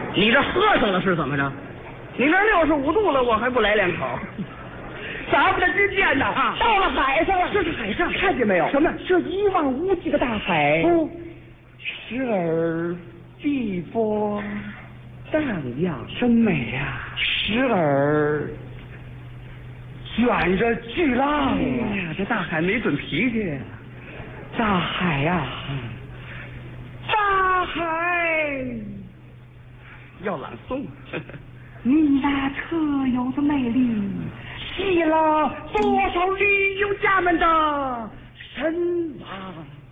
你这喝上了是怎么着？你这65度了，我还不来两口？ 咱们的之间呐，到了海上了。 这是海上， 看见没有？ 什么？ 这一望无际的大海。 哦， 时而碧波荡漾， 真美呀！ 时而卷着巨浪。 哎呀，这大海没准脾气。 大海呀，大海要朗诵。 你那特有的魅力，吸了多少旅游家们的神往。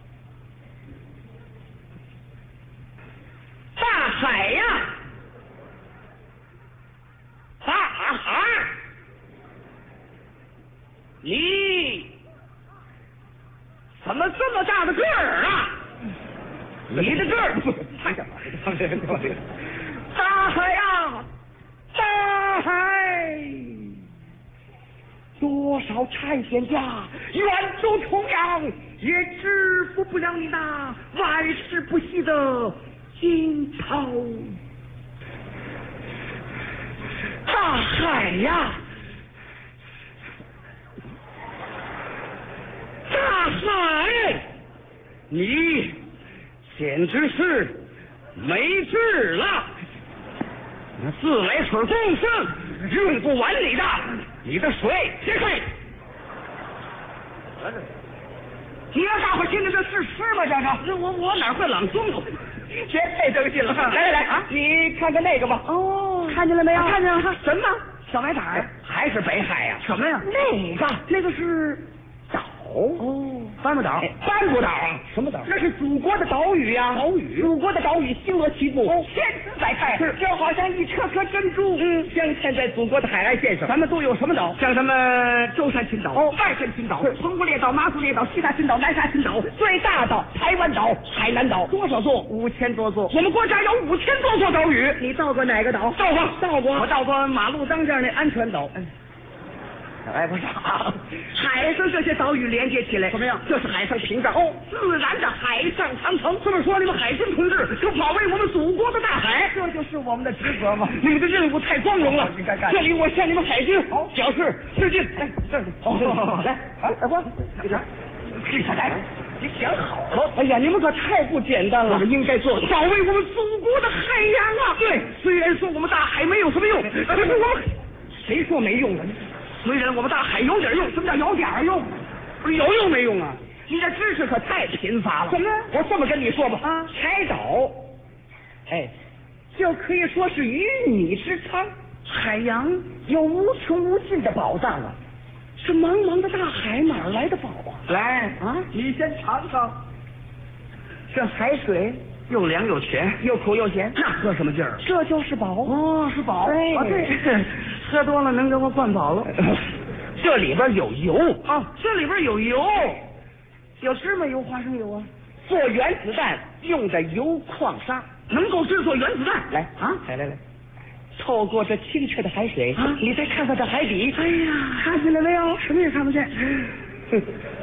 大海呀，大海，你怎么这么大的个儿啊？你的个儿不太小。 大海呀，大海，多少探险家远走重洋，也支付不了你那万世不息的惊涛。大海呀， 大海，你简直是没治了！自来水公司用不完你的水，撇开！ 你让大伙听听这是诗吗？这我哪会朗诵？ 别太争气了。来啊！你看看那个吧。 哦， 看见了没有？ 看见了。 什么？小白胆还是北海呀？什么呀？ 那个是岛。 哦，帆布岛。 帆布岛啊？ 什么岛？ 那是祖国的岛屿呀。 岛屿。 祖国的岛屿星罗棋布，千姿百态，就好像一颗颗珍珠，镶嵌在祖国的海岸线上。 咱们都有什么岛？ 像什么舟山群岛、外山群岛、澎湖列岛、马祖列岛、西沙群岛、南沙群岛，最大的台湾岛、海南岛，多少座？5000多座。我们国家有5000多座岛屿。你到过哪个岛？到过。 我到过马路当间那安全岛。 哎，不是，海上这些岛屿连接起来， 怎么样？ 这是海上屏障，自然的海上长城。 这么说，你们海军同志就保卫我们祖国的大海， 这就是我们的职责嘛。 你们的任务太光荣了， 应该干。 这里我向你们海军表示致敬。 来，这里，来，大哥，这边，退下来。你想好了？ 哎呀，你们可太不简单了！ 我们应该做的， 保卫我们祖国的海洋啊！ 对， 虽然说我们大海没有什么用，可是我们谁说没用了？ 虽然我们大海有点用， 什么叫有点用？ 不是有用没用啊？ 你这知识可太贫乏了。 怎么？ 我这么跟你说吧，海岛，就可以说是鱼米之仓，海洋有无穷无尽的宝藏啊！这茫茫的大海哪来的宝啊？ 来啊，你先尝尝，这海水又凉又甜， 又苦又咸， 那喝什么劲儿？ 这就是宝哦，是宝。 对， 喝多了能给我灌饱了。 这里边有油啊，这里边有油， 有芝麻油、花生油啊。做原子弹用的油矿砂， 能够制作原子弹。 来，透过这清澈的海水，你再看看这海底， 哎呀， 看见了没有？ 什么也看不见。